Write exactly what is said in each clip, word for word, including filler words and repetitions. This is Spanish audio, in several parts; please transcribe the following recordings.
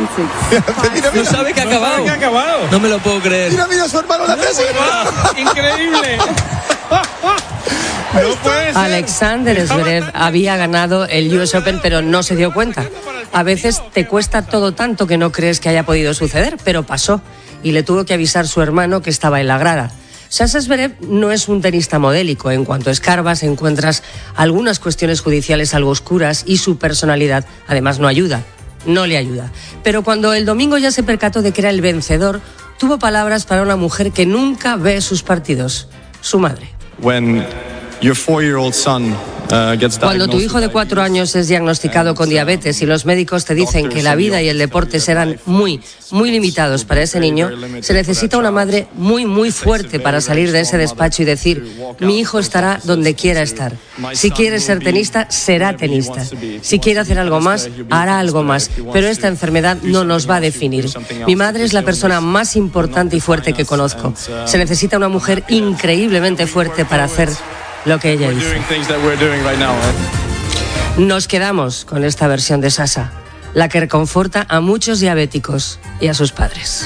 mira, mira. No sabe que ha No acabado. sabe que ha acabado. No me lo puedo creer. Mira, mira, su hermano la tesis. ¡Wow! ¡Increíble! No puede ser. Alexander Zverev había ganado el U S Open, pero no se dio cuenta. A veces te cuesta todo tanto que no crees que haya podido suceder, pero pasó. Y le tuvo que avisar su hermano que estaba en la grada. Sasha Zverev no es un tenista modélico. En cuanto escarbas, encuentras algunas cuestiones judiciales algo oscuras y su personalidad, además, no ayuda. No le ayuda. Pero cuando el domingo ya se percató de que era el vencedor, tuvo palabras para una mujer que nunca ve sus partidos, su madre. When your four-year-old son uh, gets Cuando tu hijo de cuatro años es diagnosticado con diabetes y los médicos te dicen que la vida y el deporte serán muy, muy limitados para ese niño, se necesita una madre muy, muy fuerte para salir de ese despacho y decir: mi hijo estará donde quiera estar. Si quiere ser tenista, será tenista. Si quiere hacer algo más, hará algo más. Pero esta enfermedad no nos va a definir. Mi madre es la persona más importante y fuerte que conozco. Se necesita una mujer increíblemente fuerte para hacer lo que ella hizo. Nos quedamos con esta versión de Sasha, la que reconforta a muchos diabéticos y a sus padres.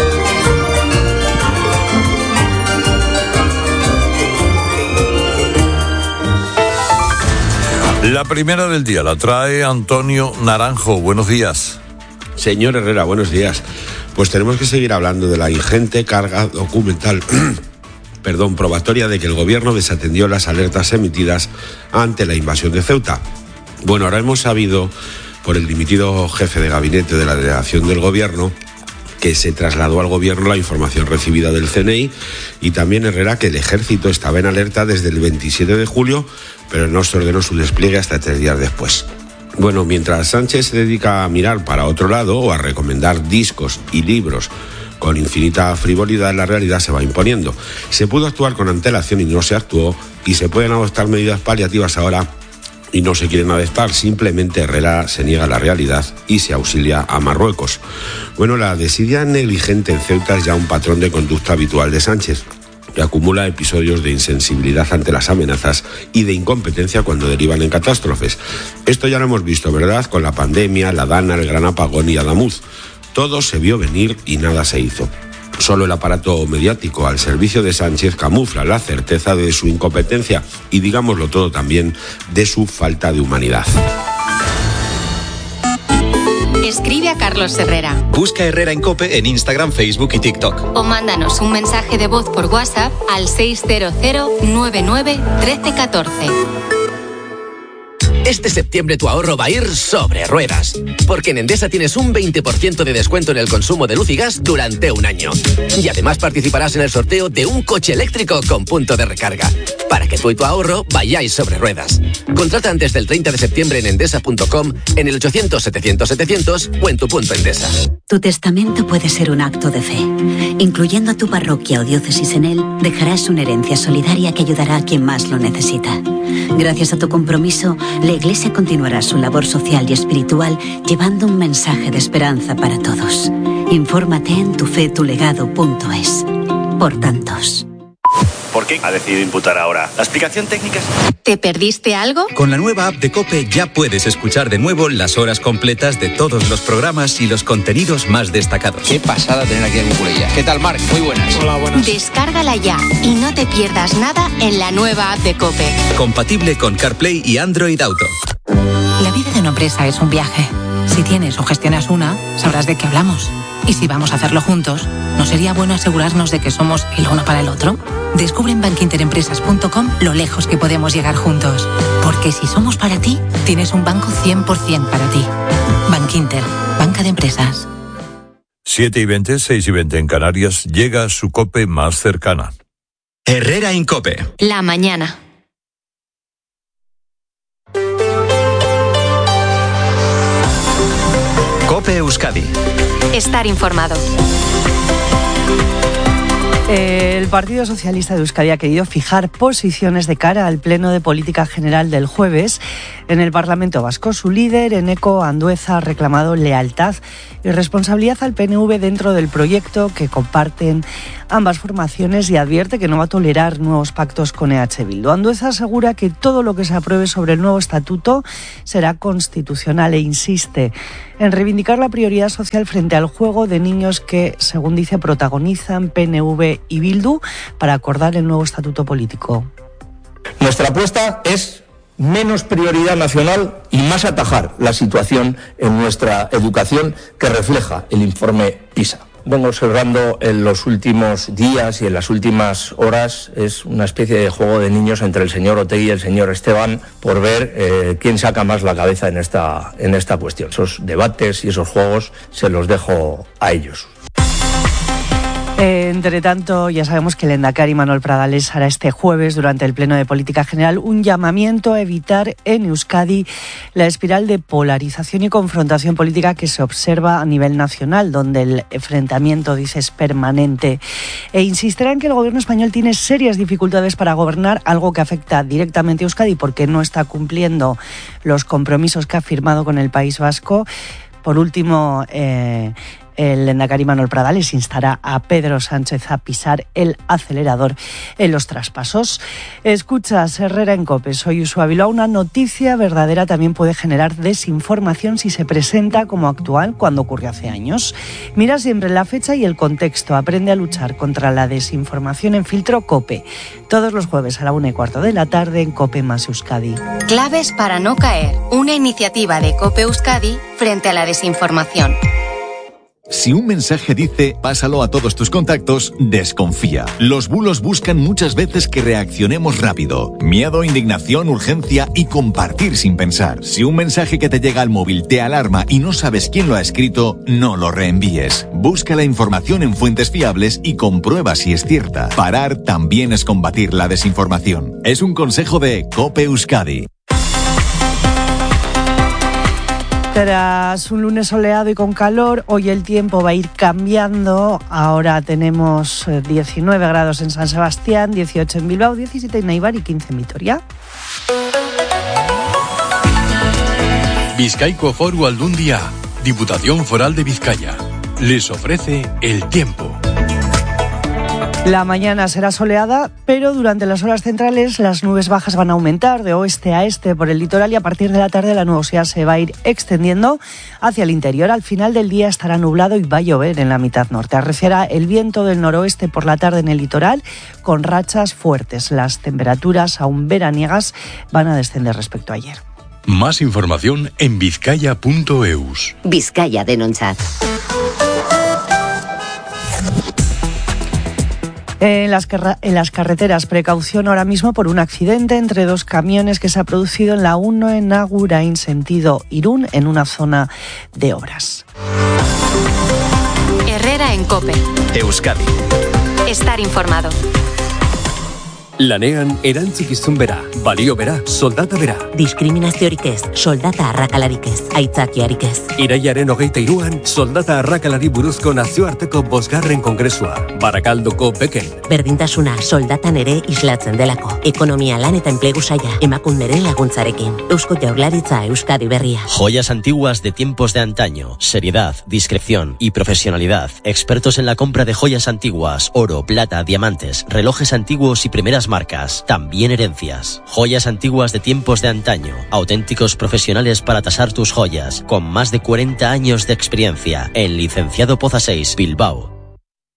La primera del día la trae Antonio Naranjo. Buenos días. Señor Herrera, buenos días. Pues tenemos que seguir hablando de la ingente carga documental perdón, probatoria de que el gobierno desatendió las alertas emitidas ante la invasión de Ceuta. Bueno, ahora hemos sabido por el dimitido jefe de gabinete de la delegación del gobierno que se trasladó al gobierno la información recibida del C N I, y también Herrera que el ejército estaba en alerta desde el veintisiete de julio, pero no se ordenó su despliegue hasta tres días después. Bueno, mientras Sánchez se dedica a mirar para otro lado o a recomendar discos y libros con infinita frivolidad, la realidad se va imponiendo. Se pudo actuar con antelación y no se actuó, y se pueden adoptar medidas paliativas ahora y no se quieren adoptar. Simplemente Herrera se niega a la realidad y se auxilia a Marruecos. Bueno, la desidia negligente en Ceuta es ya un patrón de conducta habitual de Sánchez, que acumula episodios de insensibilidad ante las amenazas y de incompetencia cuando derivan en catástrofes. Esto ya lo hemos visto, ¿verdad? Con la pandemia, la Dana, el gran apagón y Adamuz. Todo se vio venir y nada se hizo. Solo el aparato mediático al servicio de Sánchez camufla la certeza de su incompetencia y, digámoslo todo también, de su falta de humanidad. Escribe a Carlos Herrera. Busca Herrera en COPE en Instagram, Facebook y TikTok. O mándanos un mensaje de voz por WhatsApp al seis cero cero nueve nueve uno tres uno cuatro. Este septiembre tu ahorro va a ir sobre ruedas, porque en Endesa tienes un veinte por ciento de descuento en el consumo de luz y gas durante un año. Y además participarás en el sorteo de un coche eléctrico con punto de recarga, para que tú y tu ahorro vayáis sobre ruedas. Contrata antes del treinta de septiembre en endesa punto com, en el ochocientos setecientos setecientos o en tu punto Endesa. Tu testamento puede ser un acto de fe. Incluyendo a tu parroquia o diócesis en él, dejarás una herencia solidaria que ayudará a quien más lo necesita. Gracias a tu compromiso, la Iglesia continuará su labor social y espiritual llevando un mensaje de esperanza para todos. Infórmate en tufetulegado punto es. Por tantos. ¿Por qué ha decidido imputar ahora? ¿La explicación técnica es...? ¿Te perdiste algo? Con la nueva app de COPE ya puedes escuchar de nuevo las horas completas de todos los programas y los contenidos más destacados. Qué pasada tener aquí a Cuculella. ¿Qué tal, Marc? Muy buenas. Hola, buenas. Descárgala ya y no te pierdas nada en la nueva app de COPE. Compatible con CarPlay y Android Auto. La vida de una empresa es un viaje. Si tienes o gestionas una, sabrás de qué hablamos. Y si vamos a hacerlo juntos, ¿no sería bueno asegurarnos de que somos el uno para el otro? Descubre en bankinterempresas punto com lo lejos que podemos llegar juntos. Porque si somos para ti, tienes un banco cien por ciento para ti. Bankinter, banca de empresas. siete y veinte, seis y veinte en Canarias, llega su COPE más cercana. Herrera en COPE. La mañana. COPE Euskadi. Estar informado. El Partido Socialista de Euskadi ha querido fijar posiciones de cara al Pleno de Política General del jueves en el Parlamento Vasco. Su líder, Eneko Andueza, ha reclamado lealtad y responsabilidad al P N V dentro del proyecto que comparten ambas formaciones y advierte que no va a tolerar nuevos pactos con E H Bildu. Andueza asegura que todo lo que se apruebe sobre el nuevo estatuto será constitucional e insiste en reivindicar la prioridad social frente al juego de niños que, según dice, protagonizan P N V y Bildu para acordar el nuevo estatuto político. Nuestra apuesta es menos prioridad nacional y más atajar la situación en nuestra educación que refleja el informe PISA. Vengo observando en los últimos días y en las últimas horas es una especie de juego de niños entre el señor Otegi y el señor Esteban por ver eh, quién saca más la cabeza en esta, en esta cuestión. Esos debates y esos juegos se los dejo a ellos. Entre tanto, ya sabemos que el Lehendakari Manuel Pradales hará este jueves, durante el Pleno de Política General, un llamamiento a evitar en Euskadi la espiral de polarización y confrontación política que se observa a nivel nacional, donde el enfrentamiento, dice, es permanente. E insistirá en que el gobierno español tiene serias dificultades para gobernar, algo que afecta directamente a Euskadi porque no está cumpliendo los compromisos que ha firmado con el País Vasco. Por último, eh, el Lehendakari Manuel Pradales instará a Pedro Sánchez a pisar el acelerador en los traspasos. Escuchas Herrera en COPE, soy Uxue Bilbao. Una noticia verdadera también puede generar desinformación si se presenta como actual cuando ocurrió hace años. Mira siempre la fecha y el contexto. Aprende a luchar contra la desinformación en Filtro COPE. Todos los jueves a la una y cuarto de la tarde en COPE más Euskadi. Claves para no caer. Una iniciativa de COPE Euskadi frente a la desinformación. Si un mensaje dice pásalo a todos tus contactos, desconfía. Los bulos buscan muchas veces que reaccionemos rápido. Miedo, indignación, urgencia y compartir sin pensar. Si un mensaje que te llega al móvil te alarma y no sabes quién lo ha escrito, no lo reenvíes. Busca la información en fuentes fiables y comprueba si es cierta. Parar también es combatir la desinformación. Es un consejo de COPE Euskadi. Tras un lunes soleado y con calor, hoy el tiempo va a ir cambiando. Ahora tenemos diecinueve grados en San Sebastián, dieciocho en Bilbao, diecisiete en Eibar y quince en Vitoria. Bizkaiko Foru Aldundia, Diputación Foral de Vizcaya, les ofrece el tiempo. La mañana será soleada, pero durante las horas centrales las nubes bajas van a aumentar de oeste a este por el litoral y a partir de la tarde la nubosidad se va a ir extendiendo hacia el interior. Al final del día estará nublado y va a llover en la mitad norte. Arreciará el viento del noroeste por la tarde en el litoral con rachas fuertes. Las temperaturas aún veraniegas van a descender respecto a ayer. Más información en vizcaya punto eus. Vizcaya denontzat. En las, en las carreteras, precaución ahora mismo por un accidente entre dos camiones que se ha producido en la uno en Agurain, sentido Irún, en una zona de obras. Herrera en COPE. Euskadi. Estar informado. Lanean erantzukizun bera, balio bera, soldata bera. Diskriminaziorik ez, soldata arrakalarik ez, aitzakiarik ez. Iraiaren hogeita hiruan, soldata arrakalari buruzko nazioarteko bosgarren kongresua, Barakaldoko Beken. Berdintasuna soldatan ere islatzen delako. Ekonomia, lan eta enplegu saila, emakunderen laguntzarekin. Eusko Jaurlaritza, Euskadi berria. Joyas antiguas de tiempos de antaño, seriedad, discreción y profesionalidad. Expertos en la compra de joyas antiguas, oro, plata, diamantes, relojes antiguos y primeras marcas, también herencias. Joyas antiguas de tiempos de antaño, auténticos profesionales para tasar tus joyas, con más de cuarenta años de experiencia, en Licenciado Poza seis, Bilbao.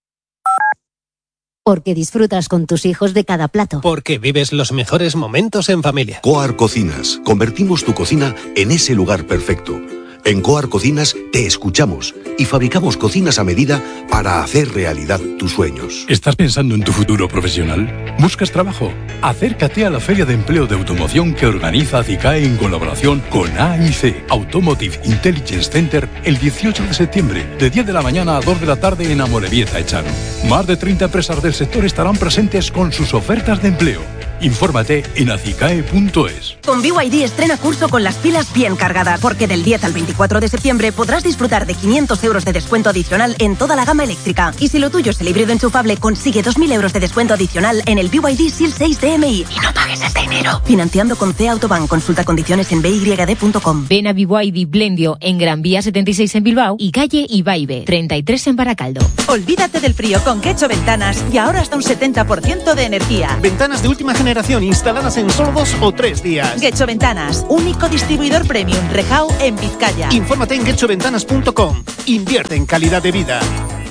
Porque disfrutas con tus hijos de cada plato. Porque vives los mejores momentos en familia. Coar Cocinas. Convertimos tu cocina en ese lugar perfecto. En Coar Cocinas te escuchamos y fabricamos cocinas a medida para hacer realidad tus sueños. ¿Estás pensando en tu futuro profesional? ¿Buscas trabajo? Acércate a la Feria de Empleo de Automoción que organiza CICAE en colaboración con A I C, Automotive Intelligence Center, el dieciocho de septiembre, de diez de la mañana a dos de la tarde en Amorebieta, Echano. Más de treinta empresas del sector estarán presentes con sus ofertas de empleo. Infórmate en acicae punto es. Con B Y D estrena curso con las pilas bien cargadas, porque del diez al veinticuatro de septiembre podrás disfrutar de quinientos euros de descuento adicional en toda la gama eléctrica. Y si lo tuyo es el híbrido enchufable, consigue dos mil euros de descuento adicional en el B Y D S I L seis D M I. Y no pagues este dinero. Financiando con C Autobank. Consulta condiciones en b y d punto com. Ven a B Y D Blendio en Gran Vía setenta y seis en Bilbao y calle Ibaibe treinta y tres en Baracaldo. Olvídate del frío con Quecho Ventanas y ahora hasta un setenta por ciento de energía. Ventanas de última generación instaladas en solo dos o tres días. Quecho Ventanas, único distribuidor premium Rejao en Vizcaya. Infórmate en quecho ventanas punto com. Invierte en calidad de vida.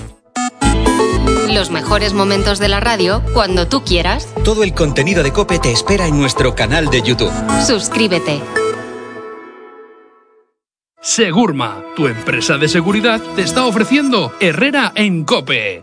Los mejores momentos de la radio cuando tú quieras. Todo el contenido de COPE te espera en nuestro canal de YouTube. Suscríbete. Segurma, tu empresa de seguridad, te está ofreciendo Herrera en COPE.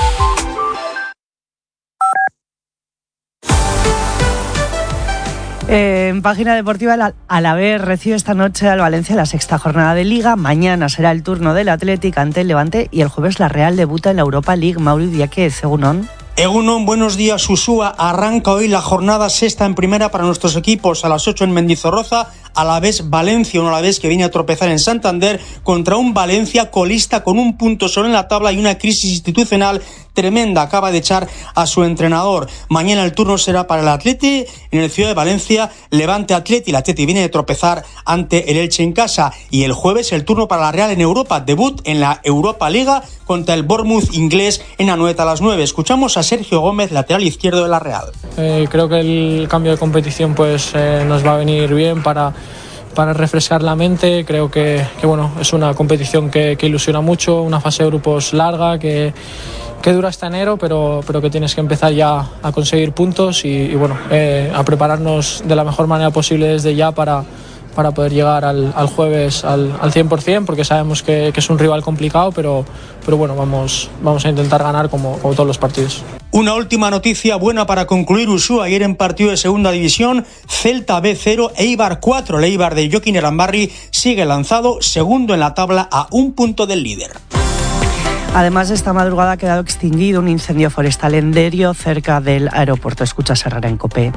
Eh, en página deportiva, el Alavés recibe esta noche al Valencia en la sexta jornada de Liga. Mañana será el turno del Athletic ante el Levante y el jueves la Real debuta en la Europa League. Mauri Diáquez, Egunon. Egunon, buenos días. Usúa arranca hoy la jornada sexta en primera para nuestros equipos. A las ocho en Mendizorroza, Alavés Valencia, un Alavés que viene a tropezar en Santander contra un Valencia colista con un punto solo en la tabla y una crisis institucional tremenda. Acaba de echar a su entrenador. Mañana el turno será para el Atleti en el Ciudad de Valencia, Levante Atleti. El Atleti viene de tropezar ante el Elche en casa. Y el jueves el turno para la Real en Europa, debut en la Europa Liga contra el Bournemouth inglés en Anoeta a las nueve. Escuchamos a Sergio Gómez, lateral izquierdo de la Real. Eh, creo que el cambio de competición pues eh, nos va a venir bien para para refrescar la mente. Creo que, que bueno, es una competición que, que ilusiona mucho, una fase de grupos larga que, que dura hasta enero, pero, pero que tienes que empezar ya a conseguir puntos y, y bueno, eh, a prepararnos de la mejor manera posible desde ya para, para poder llegar al, al jueves al, al cien por ciento, porque sabemos que, que es un rival complicado, pero, pero bueno, vamos, vamos a intentar ganar como, como todos los partidos. Una última noticia buena para concluir. Usúa ayer en partido de segunda división, Celta B cero, Eibar cuatro. El Eibar de Joaquín Erambarri sigue lanzado, segundo en la tabla a un punto del líder. Además, esta madrugada ha quedado extinguido un incendio forestal en Derio, cerca del aeropuerto. Escucha Herrera en COPE.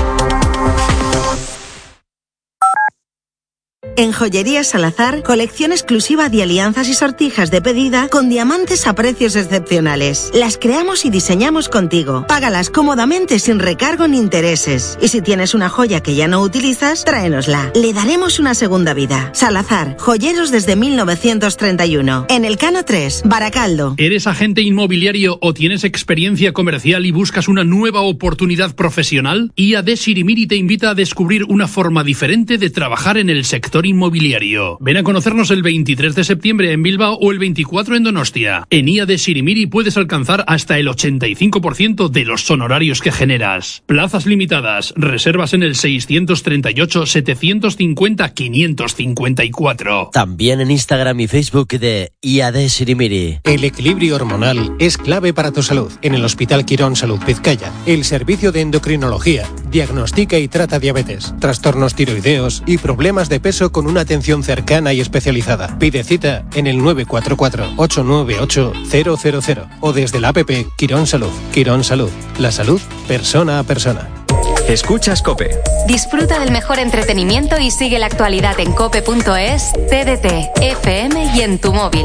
En Joyería Salazar, colección exclusiva de alianzas y sortijas de pedida con diamantes a precios excepcionales. Las creamos y diseñamos contigo. Págalas cómodamente sin recargo ni intereses. Y si tienes una joya que ya no utilizas, tráenosla. Le daremos una segunda vida. Salazar, joyeros desde mil novecientos treinta y uno. En el Cano tres, Baracaldo. ¿Eres agente inmobiliario o tienes experiencia comercial y buscas una nueva oportunidad profesional? I A D Sirimiri te invita a descubrir una forma diferente de trabajar en el sector inmobiliario. Ven a conocernos el veintitrés de septiembre en Bilbao o el veinticuatro en Donostia. En I A D Sirimiri puedes alcanzar hasta el ochenta y cinco por ciento de los honorarios que generas. Plazas limitadas. Reservas en el seiscientos treinta y ocho, setecientos cincuenta, quinientos cincuenta y cuatro. También en Instagram y Facebook de I A D Sirimiri. El equilibrio hormonal es clave para tu salud. En el Hospital Quirón Salud Vizcaya, el servicio de endocrinología diagnostica y trata diabetes, trastornos tiroideos y problemas de peso con una atención cercana y especializada. Pide cita en el nueve cuatro cuatro, ocho nueve ocho, cero cero cero o desde la app Quirón Salud. Quirón Salud. La salud persona a persona. Escuchas COPE. Disfruta del mejor entretenimiento y sigue la actualidad en cope punto es, T D T, F M y en tu móvil.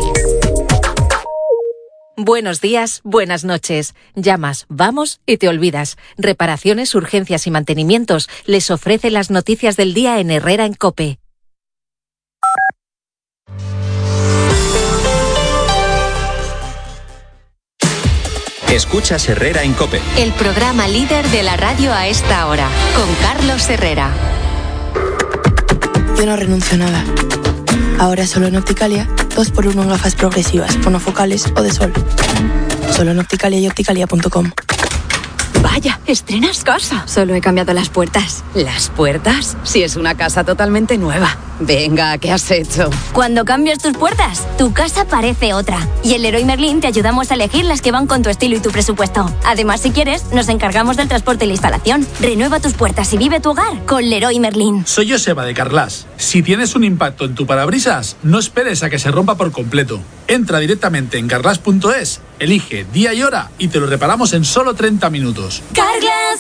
Buenos días, buenas noches. Llamas, vamos y te olvidas. Reparaciones, urgencias y mantenimientos. Les ofrece las noticias del día en Herrera en COPE. Escuchas Herrera en COPE. El programa líder de la radio a esta hora, con Carlos Herrera. Yo no renuncio a nada. Ahora solo en Opticalia, dos por uno en gafas progresivas, monofocales o de sol. Solo en Opticalia y opticalia punto com. Vaya, estrenas casa. Solo he cambiado las puertas. ¿Las puertas? Si es una casa totalmente nueva. Venga, ¿qué has hecho? Cuando cambias tus puertas, tu casa parece otra. Y en Leroy Merlin te ayudamos a elegir las que van con tu estilo y tu presupuesto. Además, si quieres, nos encargamos del transporte y la instalación. Renueva tus puertas y vive tu hogar con Leroy Merlin. Soy Joseba de Carglass. Si tienes un impacto en tu parabrisas, no esperes a que se rompa por completo. Entra directamente en carglass punto es, elige día y hora y te lo reparamos en solo treinta minutos. Carglass